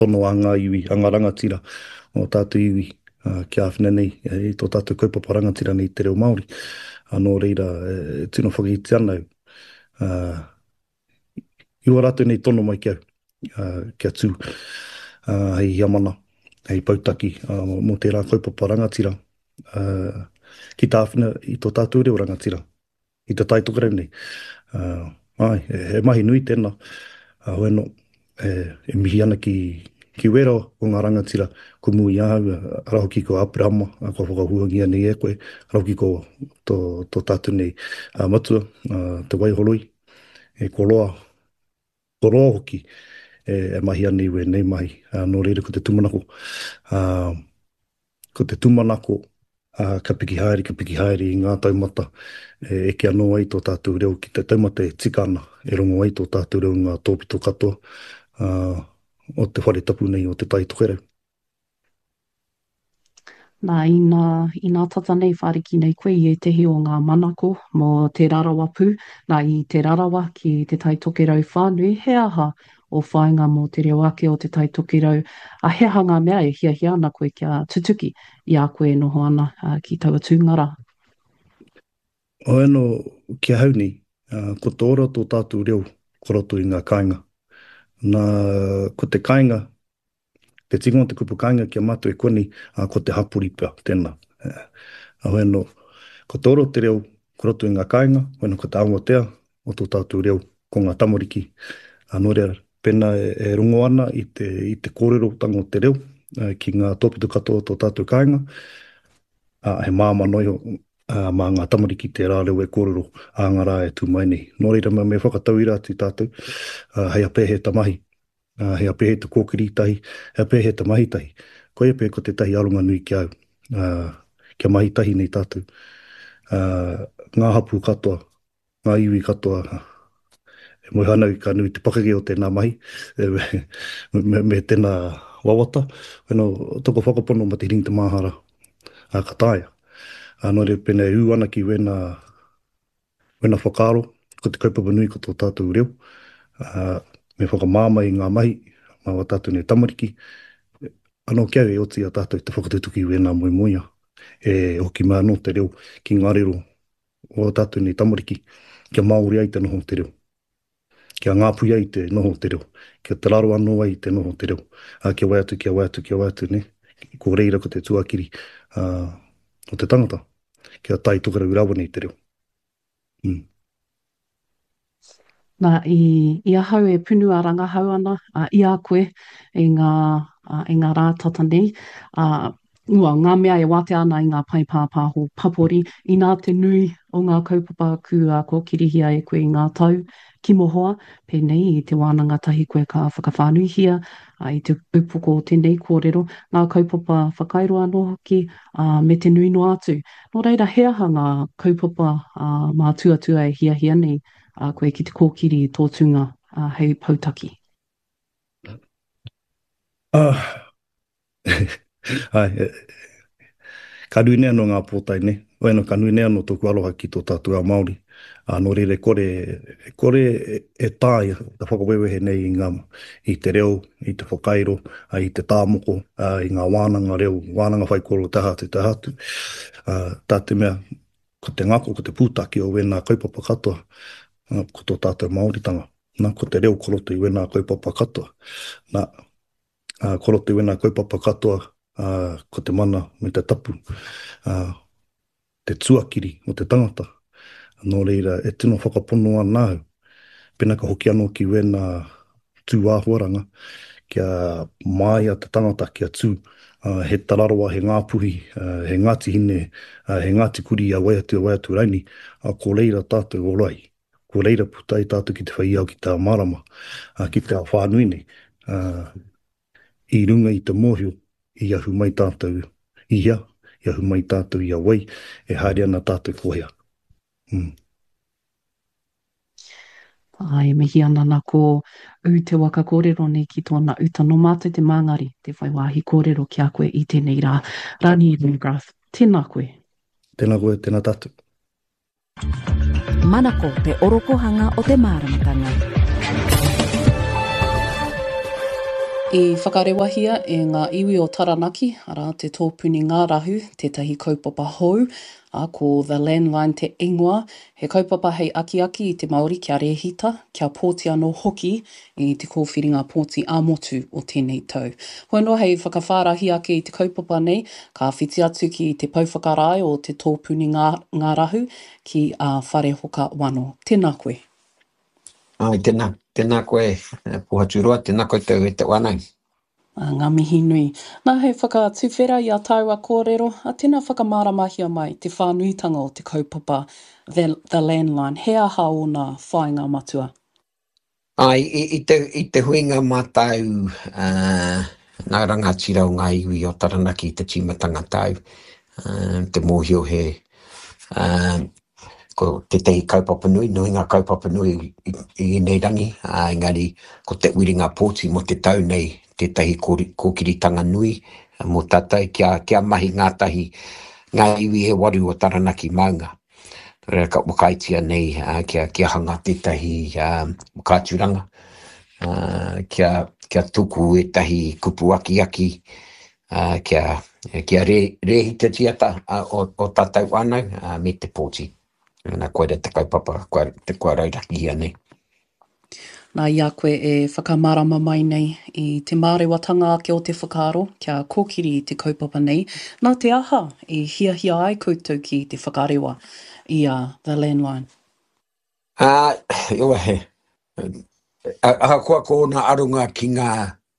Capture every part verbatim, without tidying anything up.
tono a ngā iwi, a ngā rangatira o tātou iwi uh, kia awhina nei, e tō tātou kaupapa rangatira nei te reo Māori. Anō reira, e, tino whakiti ana, uh, iwa rātou nei tono mai kia, uh, kia tū, uh, hei hiamana, hei pautaki, uh, mō te rā kaupapa rangatira, uh, ki tā awhina i tō tātou reo rangatira, i te tai tokarau nei. Uh, ai, e, e mahi nui tēnā, uh, hoeno, e, e mihi ana ki, ki wera o ngā rangatira, ko mui ahau, raho ki ko Abrahama, a ko whakahuangia nei e koe, raho ki ko tō, tō tātou nei uh, matua, uh, te waiholoi, e ko loa, ko loa hoki, e, e mahi ana iwe nei mahi, uh, no reira ko te tumanako, uh, ko te tumanako, uh, ka piki haere, ka piki haere i ngā taumata, e, e ke anō ai tō tātou reo ki te taumata e tika ana, e rongo ai tō tātou reo ngā tōpito katoa, uh, o te whare tapu nei o te tai tokerau. Nā ina, ina tata nei whariki nei koe i e tehi o ngā manako mō te rarawa pū, nā i te rarawa ki te tai tokerau whānui, he aha o whāinga mō te reo ake o te tai tokerau, a he aha ngā mea e hia hia ana koe kia tutuki i a koe noho ana uh, ki taua tūngara. O eno kia hau ni, uh, ko te ora tō tātou reo koroto i ngā kāinga. Nā, ko te kāinga, te tingo te kupu kāinga kia mātou e koni, uh, ko te hapuripa tēnā. Uh, a hoeno, ko te ora te reo koroto i ngā kāinga, hoeno ko te awatea o tō tātou reo ko ngā tamariki. Anō rea, pena e, e rungo ana i te, i te kōrero tango te reo, uh, ki ngā tōpito katoa tō tātou kāinga. Uh, he māma noio, uh, mā ngā tamariki te rā reo e kōrero a ngā rā e tū mai nei. Nō reira me whakatau i rāti tātou, uh, hei ape he tamahi, uh, hei ape he te kōkiri tahi, hei ape he te mahi tahi. Koe ape ko te tahi aronga nui ki au, uh, kia mahi tahi nei tātou. Uh, ngā hapu katoa, ngā iwi katoa, e moi hanau ka nui te pakake o tēnā mahi, e, me, me, me tēnā wawata. Weno, toko whakapono ma te ring te mahara, a ka tāia. Anō re pena e ū ana ki wena, wena whakaro, ko te kaupapa nui ko tō tātou reo. Uh, me whakamāma i ngā mahi, mā wa tātou nei tamariki. Anō kia e oti a tātou te whakatutuki wena moi moia. E hoki mā no te reo ki ngā rero o tātou nei tamariki. Kia Māori ai te noho te reo. Kia ngāpui ai te noho te reo. Kia te raro anō ai te noho te reo. Uh, kia waiatu, kia waiatu, kia waiatu, ne? Ko reira ko te tuakiri uh, o te tangata. Kia tai tokarau rawa nei te reo. Mm. Nā, i, i ahau e punu a rangahau ana, uh, i a koe, i ngā, uh, i ngā rā tata nei, uh, ua, ngā mea e wate ana i ngā pai pāpāho papori, i nā te nui o ngā kaupapa kua ko kirihia e koe i ngā tau, ki mohoa, pēnei i te wānanga tahi koe ka whakawhānuihia, uh, i te upoko o tēnei kōrero, ngā kaupapa whakairo anō hoki uh, me te nui no atu. Nō reira, he aha ngā kaupapa uh, mā tuatua e hia hia nei, uh, koe ki te kōkiri tō tunga uh, hei pautaki. Ah, ai, e, ka nui nea no ngā pōtai ne. Oeno, ka nui nea no tōku aloha ki tō tātou a Māori. Anō rere kore, kore e, e tāia, ta whakawewehe nei i ngā, i te reo, i te whakairo, i te tāmoko, i ngā wānanga reo, wānanga whaikoro te hatu, te hatu. Uh, tā te mea, ko te ngako, ko te pūtaki o wena kaupapa katoa, uh, ko tō tātou Māoritanga. Nā, ko te reo koroto i wena kaupapa katoa. Nā, uh, koroto i wena kaupapa katoa, uh, ko te mana me te tapu, uh, te tuakiri o te tangata. Nō reira, e tino whakapono anāu, pena ka hoki anō ki wena tū āhuaranga, kia māia te tangata kia tū, uh, he tararoa, he ngāpuhi, uh, he ngāti hine, uh, he ngāti kuri a waiatu a waiatu raini, uh, ko reira tātou orai, ko reira putai tātou ki te whaiau ki tā marama, uh, ki te whānui nei, uh, i runga i te mōhio, i ahu mai tātou ia, i ahu mai tātou ia wai, e haere ana tātou kohea. Mm. Ai, mihi ana nā ko u te waka kōrero nei ki tōna uta no mātou te māngari, te whaiwāhi kōrero ki a koe i tēnei rā. Rani Lundgraf, tēnā koe. Tēnā koe, tēnā tātou. Manako te orokohanga o te māramatanga. I whakarewahia e ngā iwi o Taranaki, ara te tōpuni ngā rahu, tētahi kaupapa hou, a ko The Landline te ingoa, he kaupapa hei aki aki i te Māori kia rehita, kia pōti anō hoki i te kōwhiringa pōti ā-motu o tēnei tau. Hoi noa hei whakawhārahi ake i te kaupapa nei, ka whiti atu ki te pauwhakarai o te tōpuni ngā, ngā rahu ki a Whare Hoka Wano. Tēnā koe. Ai, tēnā, tēnā koe, Puhaturua, tēnā koe tau e te wanai. Uh, ngā mihi nui. Nā hei whakatuwhera i a tāua kōrero, a tēnā whakamaramahia mai te whānuitanga o te kaupapa The, the Landline. He aha o nā whāinga matua? Ai, i, i, te, i te huinga mātau, uh, nā rangatira o ngā iwi o Taranaki i te timatanga tau, uh, te mōhio he, uh, ko te tehi kaupapa nui, nui ngā kaupapa nui i, i nei rangi, uh, engari ko te wiringa pōti mo te tau nei, te tehi kōkiritanga nui, uh, mo tātai kia, kia mahi ngā tahi, ngā iwi he waru o Taranaki maunga. Rea ka wakaitia nei, uh, kia, kia hanga te tahi uh, wakaturanga, uh, kia, kia tuku e tahi kupu aki aki, uh, kia, kia re, rehita tiata uh, o, o tātou anau uh, me te pōti. Nā koe te kaupapa, koe te kua rairaki hia nei. Nā ia koe e whakamarama mai nei i te mārewatanga ake o te whakaaro, kia kōkiri i te kaupapa nei. Nā te aha i hia hia ai koutou ki te whakarewa i a The Landline. Uh, Iwa he, aha koa ko nā arunga ki ngā,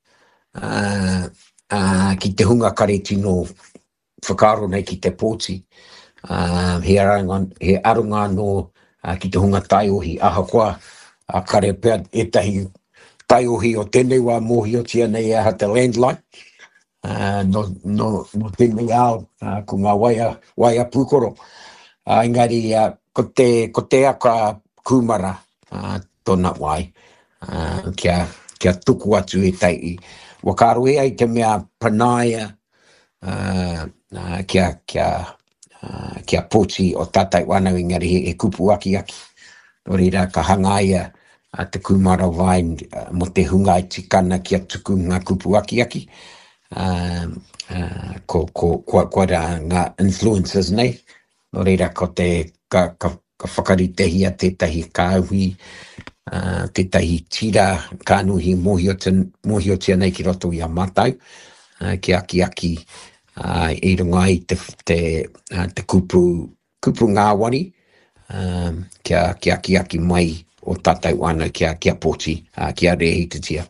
uh, uh, ki te hunga kare tino whakaaro nei ki te pōti. Uh, he, arunga, he arunga no uh, ki te hunga taiohi, aha koa a uh, kare pēr e tahi taiohi o tēnei wā mōhio tia nei aha te Landline. Uh, no, no, no tēnei ao, uh, ko ngā waia, waia pūkoro. Uh, engari, uh, ko, te, ko te aka kumara uh, tōna wai, uh, kia, kia tuku atu e tai i. Wakaro e ai te mea panaia, uh, uh, kia, kia, Uh, kia pōti o tātai wānau engari he, he kupu aki aki. Nō reira ka hangaia uh, te kumara vai uh, mo te hunga i tikana kia tuku ngā kupu aki aki. Uh, uh, ko, ko, ko, ko ra ngā influencers nei. Nō reira ko te ka, ka, ka whakaritehi a tētahi kāhui, uh, tētahi tira kānuhi mohio, mohio tia nei ki roto i a mātau, uh, ki aki aki. Uh, i runga i te, te, uh, te kupu, kupu ngāwari, um, kia, kia ki aki mai o tātou ana kia, kia pōti, uh, kia rehitatia.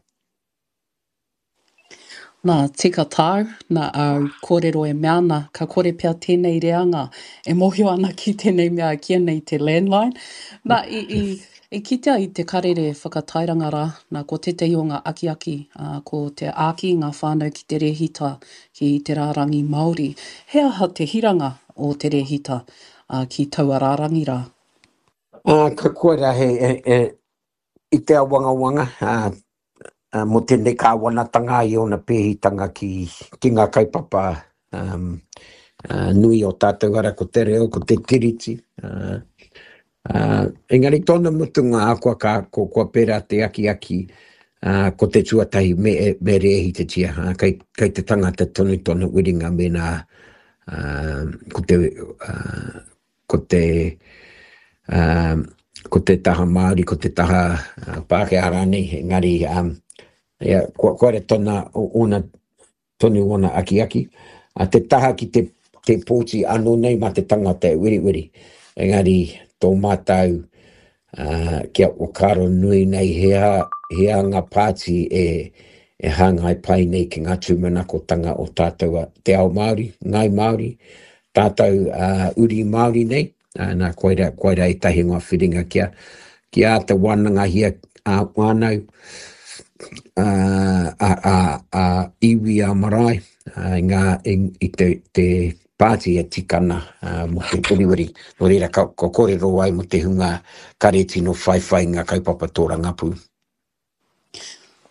Nā tika tāu, nā au kōrero e mea nā, ka kore pia tēnei reanga, e mohio ana ki tēnei mea kia nei te Landline. Nā i... i E kitea i te karere whakatairanga rā, nā ko te te o ngā aki aki, uh, ko te āki ngā whānau ki te rehita ki te rārangi Māori. He aha te hiranga o te rehita uh, ki taua rārangi rā? Uh, ka koera he, he, he, i te awanga wanga, uh, uh, mo tēnei ka wanatanga i ona pēhitanga ki, ki ngā kaupapa um, uh, nui o tātou ara ko te reo, ko te tiriti. Uh, Uh, engari tōna mutunga a kua, ka, ko, kua pera te aki aki uh, ko te tuatahi me, me rehi te tia. Uh, kai, kai te tangata tonu tonu wiringa me nā uh, ko te, uh, ko te, uh, ko te taha Māori, ko te taha uh, Pākehā rānei. Engari, um, yeah, kua, kua re tōna ona, tonu ona aki aki. Uh, te taha ki te, te pōti anō nei ma te tangata e wiri wiri. Engari, tō mātau uh, kia wakaro nui nei hea, hea ngā pāti e, e hangai pai nei ki ngā tūmanakotanga o tātou te ao Māori, ngai Māori, tātou uh, uri Māori nei, uh, nā koeira, koeira i tahi ngā whiringa kia, kia te wānanga hia a uh, wānau, uh, a, a, a iwi a marae, uh, ngā, i, i te, te pāti e tikana uh, mo te puriwiri. No reira ka, ko kōrero ai mo te hunga kare tino whaiwhai ngā kaupapa tōra ngāpū.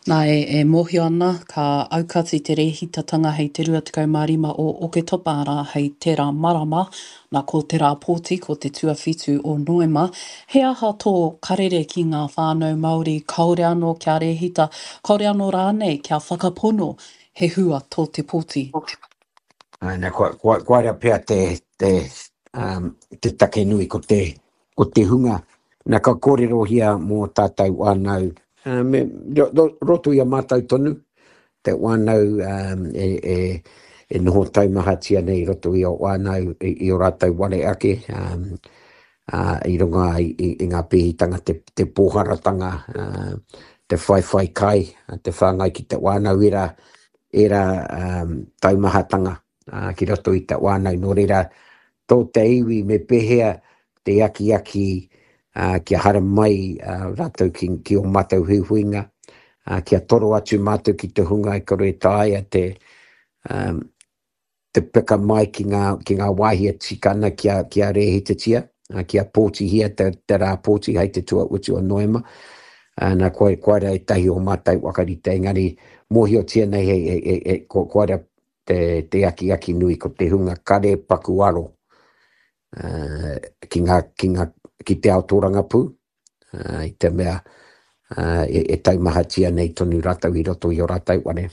Nā e, e mohio ana ka aukati te rehitatanga hei te rua tekau mā rima o Oke Topara hei tērā marama, nā ko tērā pōti ko te tuawhitu o Noema. He aha tō karere ki ngā whānau Māori, kaore anō kia rehita, kaore anō rānei kia whakapono he hua tō te pōti. Ana kwa kwa kwa rea pea te te um, te take nui ko te ko te hunga na ka kōrero hia mō tātou anau uh, me ro, ro, roto ia mātou tonu te wānau um, e, e, e noho taumahatia nei roto i o wānau i, i o rātou wale ake um, uh, i runga i, i, i ngā pihitanga te, te pōharatanga uh, te whai whai kai te whāngai ki te wānau era, era um, taumahatanga uh, ki roto i te wānau no reira tō te iwi me pehea te aki aki uh, kia hara mai uh, rātou ki, ki o mātou huihuinga Uh, kia toro atu mātou ki te hunga i kore tāia te, um, te pika mai ki ngā, ki ngā wāhia tikana kia, kia rehitatia, uh, kia pōti hia te, te rā pōti hei te tua utu o Noema. Uh, nā koe koera e tahi o mātou wakarite, engari mōhio tia nei he, he, he, he koera te, te aki aki nui ko te hunga kare pakuaro uh, ki, ngā, ki, ngā, ki te aotoranga pū, uh, i te mea Uh, e, e taumahatia nei tonu rātau i roto i o rātau wane.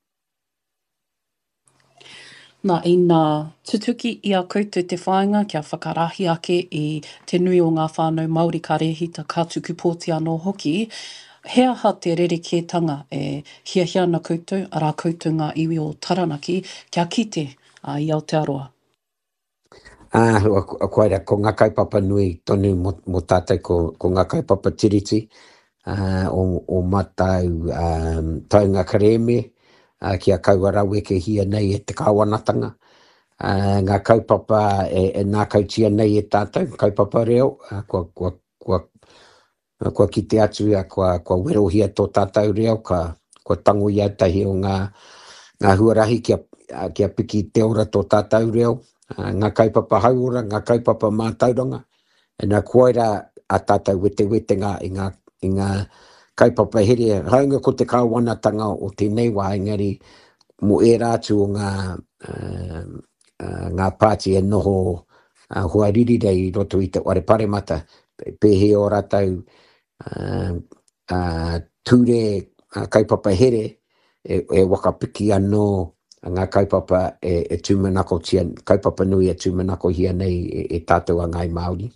Nā i nā tutuki i a koutou te whāinga kia whakarahi ake i te nui o ngā whānau Māori ka rehita ka tuku pōti anō hoki. He aha te rerekētanga e hia hia na koutou, a rā koutou ngā iwi o Taranaki, kia kite uh, i Aotearoa. Ah, uh, koeira, ko ngā kaupapa nui tonu mo, mo tātou ko, ko ngā kaupapa tiriti. Uh, o, o matau um, taunga kareme uh, kia kauarau e ke hia nei e te kawanatanga. Uh, ngā kaupapa e, e nā kautia nei e tātou, kaupapa reo, uh, kua, kua, kua, uh, kua ki te atu a kua, kua werohia tō tātou reo, ka, kua tango iau tahi o ngā, ngā huarahi kia, uh, kia piki te ora tō tātou reo, uh, ngā kaupapa hauora, ngā kaupapa mātauranga, e nā koeira a tātou wete wete ngā i ngā i ngā kaupapa here, haunga ko te kāwanatanga o tēnei wā, engari mo e rātu o ngā, uh, uh, ngā pāti e noho uh, hua riri rei roto i te ware paremata, pehe o rātau uh, uh, ture uh, kaupapa here, e, e wakapiki anō ngā kaupapa e, e tūmanako tia, kaupapa nui e tūmanako hia nei e, e tātou a ngai Māori.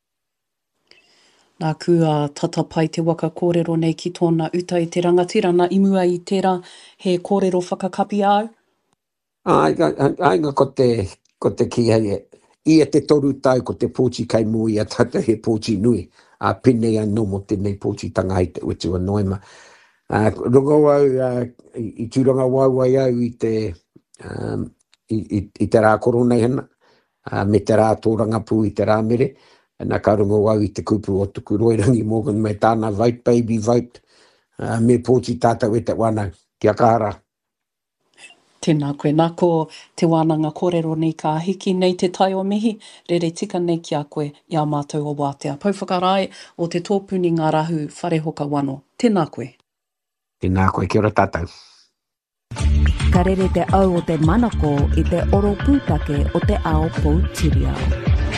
Nā kua tatapai te waka kōrero nei ki tōna uta i te rangatira, nā imua i tērā he kōrero whakakapi au? Ai, ai, ko te, ko te ki hei, i e te toru tau ko te pōti kai mui a tata he pōti nui, a pene anō mo tēnei pōti tanga i te utu a Noema. Uh, runga wau, uh, i, i tūranga wau ai au i te, um, i, i, i te rā korona hana, uh, me te rā tōranga pū i te rā mere, nā ka runga wau i te kupu o tuku roirangi Morgan me tāna vote, baby vote, uh, me pōti tātou e te wānau, kia kāra. Tēnā koe, nā ko te wānanga kōrero nei ka hiki nei te tai o mihi, rere tika nei ki a koe i a mātou o wātea. Pauwhakarai o te tōpuni ngā rahu wharehoka wano. Tēnā koe. Tēnā koe, kia ora tātou. Ka rere te au o te manako i te oro pūtake o te ao Poutireo.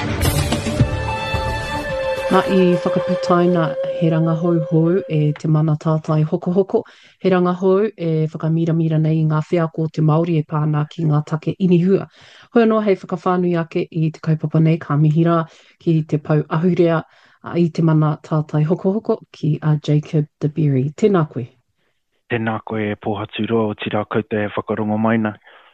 Nā i whakaputaina he rangahau hou e te mana tātai hoko hoko. He rangahau e whakamira mira nei ngā whea ko te Māori e pāna ki ngā take inihua. Hoi anō hei whakawhānui ake i te kaupapa nei ka mihira ki te pau ahurea i te mana tātai hoko hoko ki a Jacob de Berry. Tēnā koe. Tēnā koe pōhatu roa o tira koutou e whakarongo maina.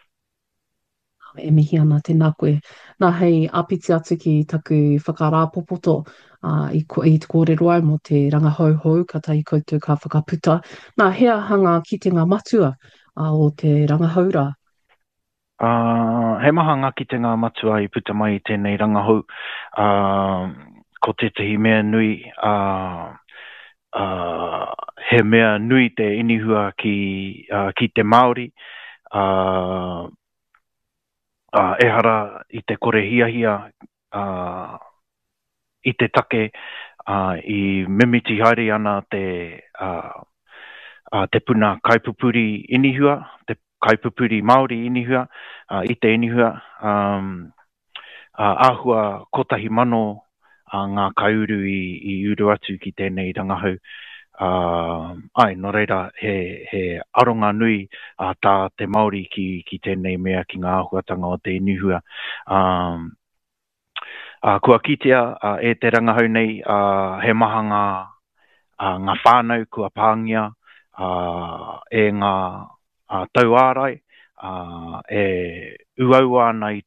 E mihi ana, tēnā koe. Nā hei apiti atu ki taku whakarāpopoto uh, i, ko, i te kōrero ai mo te rangahau hou, ka tai koutou ka whakaputa. Nā hea hanga ki te ngā matua uh, o te rangahaura. Uh, he mahanga ki te ngā matua i puta mai i tēnei rangahau. Uh, ko te tehi mea nui, uh, uh, he mea nui te inihua ki, uh, ki te Māori. Uh, Uh, e hara i te kore hiahia uh, i te take uh, i mimiti haere ana te uh, uh, te puna kaipupuri inihua, te kaipupuri Māori inihua, uh, i te inihua, um, uh, āhua kotahi mano uh, ngā kaiuru i, i uru atu ki tēnei rangahau. Uh, ai, no reira, he, he aronga nui uh, tā te Māori ki, ki tēnei mea ki ngā āhuatanga o te inihua. Um, uh, kua kitea uh, e te rangahau nei, uh, he maha ngā, uh, ngā whānau kua pāngia, uh, e ngā uh, tauārai, uh, e uaua ana i